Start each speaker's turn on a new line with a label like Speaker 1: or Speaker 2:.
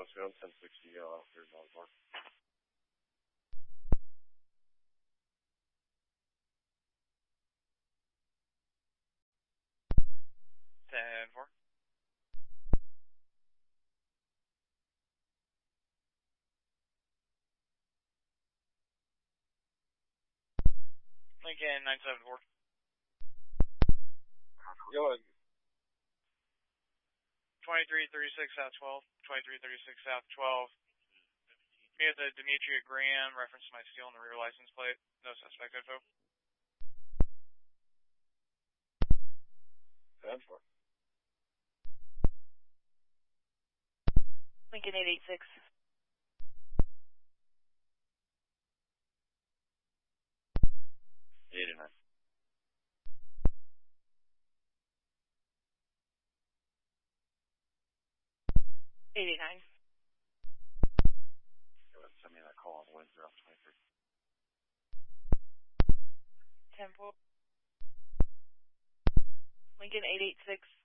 Speaker 1: Westbound 1060 after Baltimore.
Speaker 2: 10-4. Lincoln 974.
Speaker 1: Go ahead.
Speaker 2: 2336 South 12. 2336 South 12. Me at the Demetria Graham, reference to my stealing the rear license plate. No suspect info.
Speaker 1: 10-4.
Speaker 3: Lincoln 886.
Speaker 1: 89.
Speaker 3: 89.
Speaker 1: Go ahead, send me that call on Wednesday off 23.
Speaker 3: 10-4. Lincoln 886.